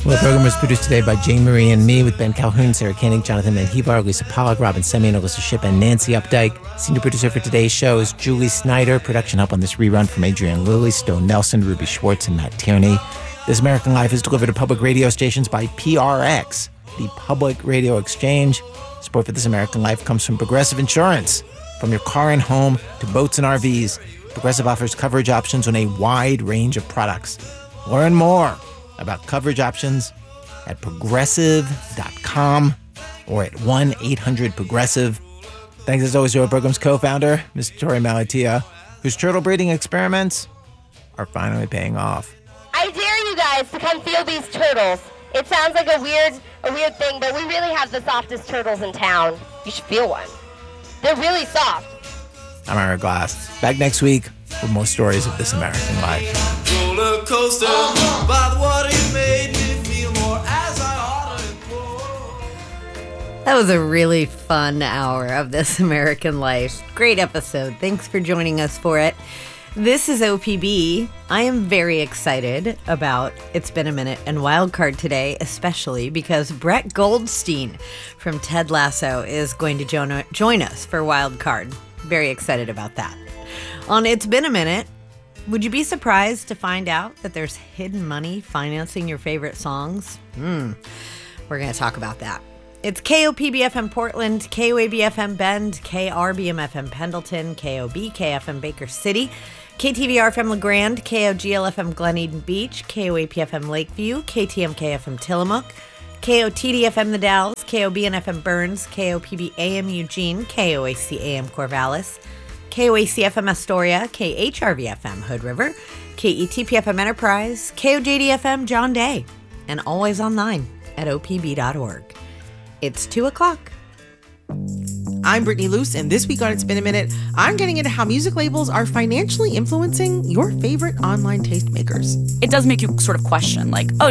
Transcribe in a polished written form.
Well, the program was produced today by Jane Marie and me, with Ben Calhoun, Sarah Koenig, Jonathan Manhevar, Lisa Pollack, Robin Semyon, Alyssa Shipp, and Nancy Updike. Senior producer for today's show is Julie Snyder. Production help on this rerun from Adrienne Lilly, Stone Nelson, Ruby Schwartz, and Matt Tierney. This American Life is delivered to public radio stations by PRX, the Public Radio Exchange. Support for This American Life comes from Progressive Insurance. From your car and home to boats and RVs, Progressive offers coverage options on a wide range of products. Learn more about coverage options at progressive.com or at 1-800-PROGRESSIVE. Thanks as always to our program's co-founder, Ms. Tori Malatia, whose turtle breeding experiments are finally paying off. I dare you guys to come feel these turtles. It sounds like a weird thing, but we really have the softest turtles in town. You should feel one. They're really soft. I'm Ira Glass. Back next week with more stories of This American Life. Roller coaster by the water, you made me feel more as I ought to. That was a really fun hour of This American Life. Great episode. Thanks for joining us for it. This is OPB. I am very excited about It's Been a Minute and Wildcard today, especially because Brett Goldstein from Ted Lasso is going to join us for Wildcard. Very excited about that. On It's Been a Minute, would you be surprised to find out that there's hidden money financing your favorite songs? We're going to talk about that. It's KOPB-FM Portland, KOAB-FM Bend, KRBM-FM Pendleton, KOB-KFM Baker City, KTVR-FM LeGrand, KOGL-FM Glen Eden Beach, KOAP-FM Lakeview, KTMK-FM Tillamook, KOTD-FM The Dalles, KOBN-FM Burns, KOPB-AM Eugene, KOAC-AM Corvallis, KOAC-FM Astoria, KHRV-FM Hood River, KETP-FM Enterprise, KOJD-FM John Day, and always online at opb.org. It's 2 o'clock. I'm Brittany Luce, and this week on It's Been a Minute, I'm getting into how music labels are financially influencing your favorite online tastemakers. It does make you sort of question, like, oh,